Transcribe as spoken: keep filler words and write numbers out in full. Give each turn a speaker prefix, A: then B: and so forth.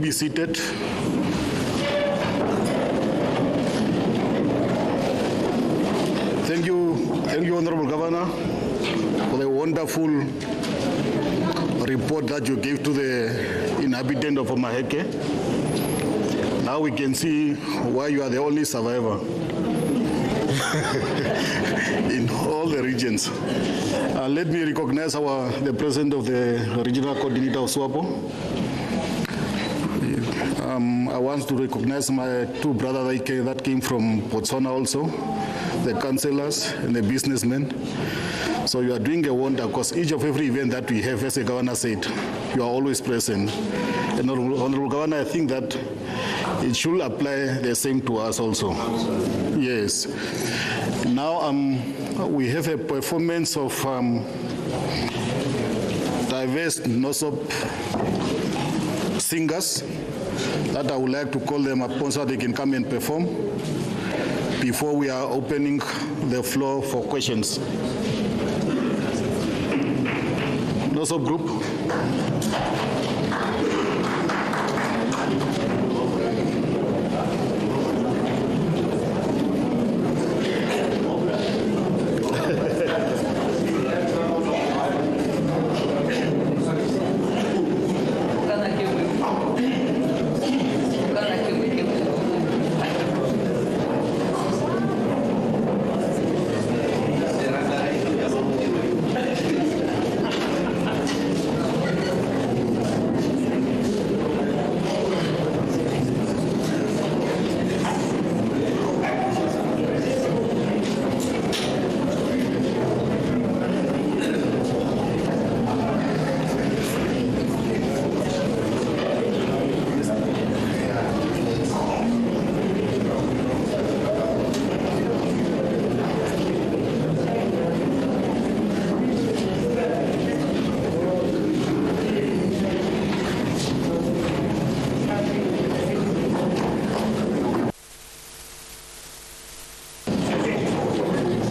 A: be seated. Thank you, thank you, Honorable Governor, for the wonderful report that you gave to the inhabitant of Maheke. Now we can see why you are the only survivor in all the regions. Uh, let me recognize our, the president of the regional coordinator of SWAPO. Um, I want to recognize my two brothers that came from Botswana also, the councillors and the businessmen. So you are doing a wonder, because each of every event that we have, as the governor said, you are always present. And Honorable Governor, I think that it should apply the same to us also. Yes. Now um, we have a performance of um, diverse NOSOP singers that I would like to call them upon so they can come and perform before we are opening the floor for questions. NOSOP group.